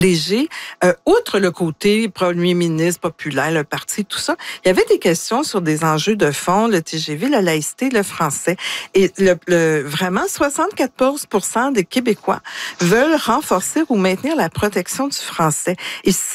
léger, outre le côté premier ministre, populaire, le parti, tout ça, il y avait des questions sur des enjeux de fond, le TGV, la laïcité, le français. Et vraiment, 74% des Québécois veulent renforcer ou maintenir la protection du français. Et si...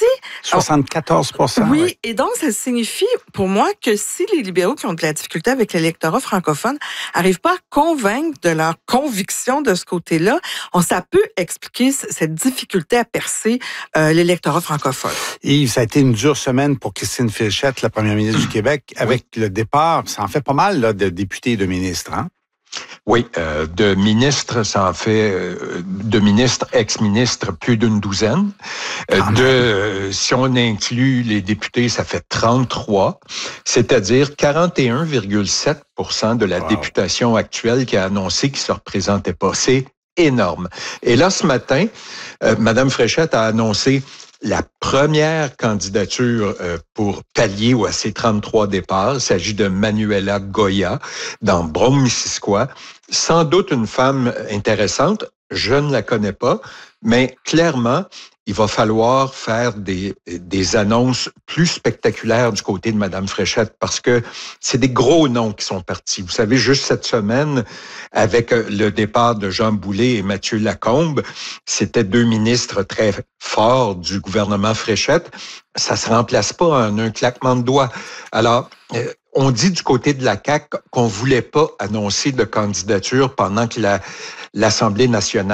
74%? Oui, et donc ça signifie pour moi que si les libéraux qui ont de la difficulté avec l'électorat francophone n'arrivent pas à convaincre de leur conviction de ce côté-là, ça peut expliquer cette difficulté à percer l'électorat francophone. Yves, ça a été une dure semaine pour Christine Fréchette, la première ministre du Québec, avec le départ, ça en fait pas mal là, de députés et de ministres, hein? Oui, de ministres, ça en fait, de ministres, ex-ministres, plus d'une douzaine. Si on inclut les députés, ça fait 33, c'est-à-dire 41,7% de la députation actuelle qui a annoncé qu'il ne se représentait pas. C'est énorme. Et là, ce matin, Mme Fréchette a annoncé la première candidature pour pallier à ces 33 départs. Il s'agit de Manuela Goya dans Brome-Missisquoi. Sans doute une femme intéressante. Je ne la connais pas, mais clairement, il va falloir faire des annonces plus spectaculaires du côté de Mme Fréchette parce que c'est des gros noms qui sont partis. Vous savez, juste cette semaine, avec le départ de Jean Boulet et Mathieu Lacombe, c'était deux ministres très forts du gouvernement Fréchette. Ça se remplace pas en un claquement de doigts. Alors, on dit du côté de la CAQ qu'on voulait pas annoncer de candidature pendant que l'Assemblée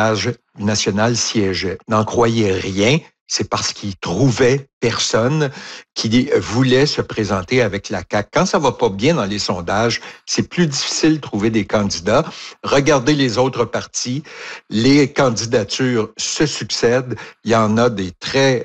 nationale siégeait. N'en croyez rien, c'est parce qu'ils trouvaient personne qui voulait se présenter avec la CAQ. Quand ça va pas bien dans les sondages, c'est plus difficile de trouver des candidats. Regardez les autres partis, les candidatures se succèdent. Il y en a des très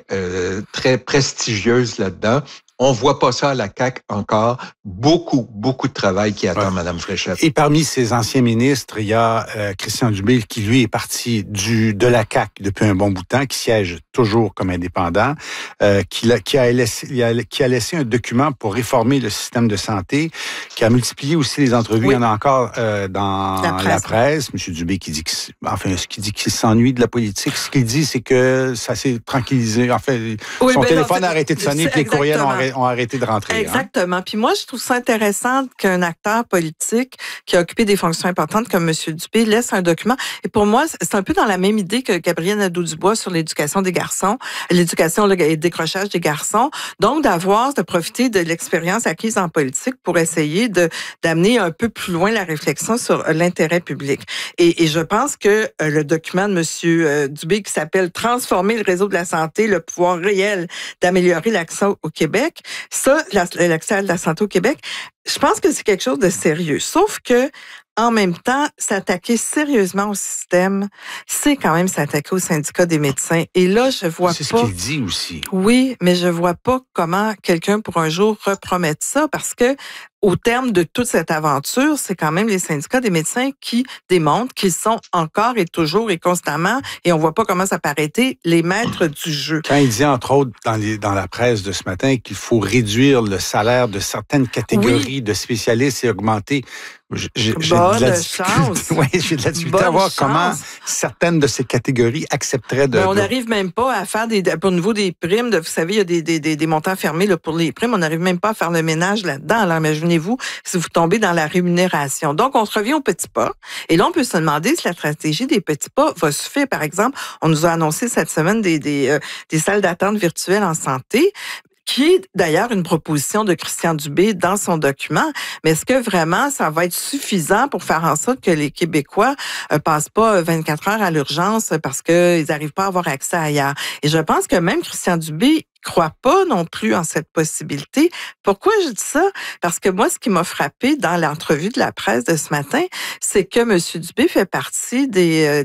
prestigieuses là-dedans. On voit pas ça à la CAQ encore. Beaucoup de travail qui attend Mme Fréchette. Et parmi ces anciens ministres, il y a Christian Dubé qui, lui, est parti de la CAQ depuis un bon bout de temps, qui siège toujours comme indépendant, qui a laissé un document pour réformer le système de santé, qui a multiplié aussi les entrevues. Oui. Il y en a encore dans la presse. M. Dubé qui dit qu'il s'ennuie de la politique. Ce qu'il dit, c'est que ça s'est tranquillisé. En fait, son téléphone a arrêté de sonner, puis les courriels ont arrêté de rentrer. Exactement. Puis moi, je trouve ça intéressant qu'un acteur politique qui a occupé des fonctions importantes comme M. Dubé laisse un document. Et pour moi, c'est un peu dans la même idée que Gabriel Nadeau-Dubois sur l'éducation des garçons, l'éducation et le décrochage des garçons. Donc, de profiter de l'expérience acquise en politique pour essayer d'amener un peu plus loin la réflexion sur l'intérêt public. Et je pense que le document de M. Dubé qui s'appelle « Transformer le réseau de la santé, le pouvoir réel d'améliorer l'accès au Québec », ça, l'accès à la santé au Québec, je pense que c'est quelque chose de sérieux. Sauf que, en même temps, s'attaquer sérieusement au système, c'est quand même s'attaquer au syndicat des médecins. Et là, je vois pas... C'est ce qu'il dit aussi. Oui, mais je vois pas comment quelqu'un pour un jour repromettre ça parce que au terme de toute cette aventure, c'est quand même les syndicats des médecins qui démontrent qu'ils sont encore et toujours et constamment, et on voit pas comment ça peut arrêter, les maîtres du jeu. Quand il dit, entre autres, dans la presse de ce matin, qu'il faut réduire le salaire de certaines catégories de spécialistes et augmenter... J'ai de la difficulté à voir comment certaines de ces catégories accepteraient de... Mais on n'arrive même pas à faire au niveau des primes, vous savez, il y a des montants fermés là, pour les primes, on n'arrive même pas à faire le ménage là-dedans. Alors, imaginez-vous si vous tombez dans la rémunération. Donc, on se revient aux petits pas. Et là, on peut se demander si la stratégie des petits pas va suffire. Par exemple, on nous a annoncé cette semaine des salles d'attente virtuelles en santé, qui est d'ailleurs une proposition de Christian Dubé dans son document. Mais est-ce que vraiment ça va être suffisant pour faire en sorte que les Québécois passent pas 24 heures à l'urgence parce qu'ils n'arrivent pas à avoir accès ailleurs? Et je pense que même Christian Dubé croit pas non plus en cette possibilité. Pourquoi je dis ça? Parce que moi, ce qui m'a frappé dans l'entrevue de la presse de ce matin, c'est que M. Dubé fait partie de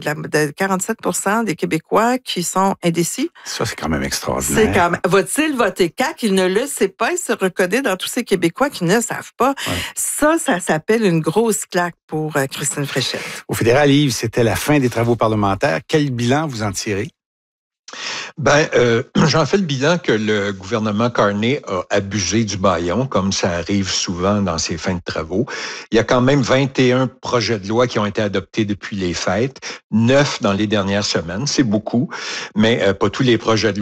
47% des Québécois qui sont indécis. Ça, c'est quand même extraordinaire. Va-t-il voter CAQ? Il ne le sait pas. Il se reconnaît dans tous ces Québécois qui ne le savent pas. Ouais. Ça s'appelle une grosse claque pour Christine Fréchette. Au fédéral, Yves, c'était la fin des travaux parlementaires. Quel bilan vous en tirez? J'en fais le bilan que le gouvernement Carney a abusé du bâillon, comme ça arrive souvent dans ses fins de travaux. Il y a quand même 21 projets de loi qui ont été adoptés depuis les fêtes, 9 dans les dernières semaines. C'est beaucoup, mais pas tous les projets de